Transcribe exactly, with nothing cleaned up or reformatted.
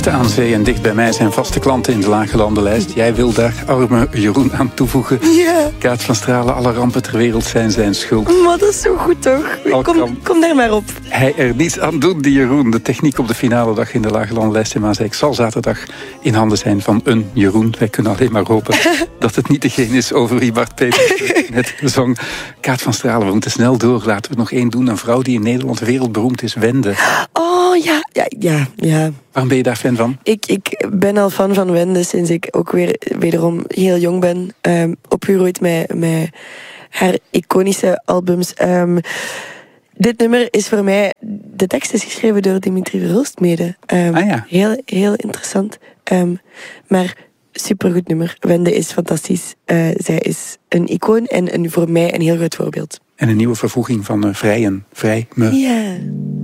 Dicht aan zee en dicht bij mij zijn vaste klanten in de Lage Landenlijst. Jij wil daar arme Jeroen aan toevoegen. Ja. Kaat van Stralen, alle rampen ter wereld zijn zijn schuld. Maar dat is zo goed, toch? Kom, kom daar maar op. Hij er niets aan doen, die Jeroen. De techniek op de finale dag in de Lage Landenlijst in Maaseik zal zaterdag in handen zijn van een Jeroen. Wij kunnen alleen maar hopen dat het niet degene is over wie Bart Peters net zong. Kaat van Stralen, we moeten snel door. Laten we nog één doen. Een vrouw die in Nederland wereldberoemd is, Wende. Oh, ja, ja, ja, ja. Waarom ben je daar fan van? Ik, ik ben al fan van Wende sinds ik ook weer wederom heel jong ben. Um, opgegroeid met, met haar iconische albums. Um, dit nummer is voor mij... De tekst is geschreven door Dimitri Verhulst-Mede. Um, ah ja. Heel, heel interessant. Um, maar supergoed nummer. Wende is fantastisch. Uh, zij is een icoon en een, voor mij een heel groot voorbeeld. En een nieuwe vervoeging van uh, Vrijen. Vrij me. Ja.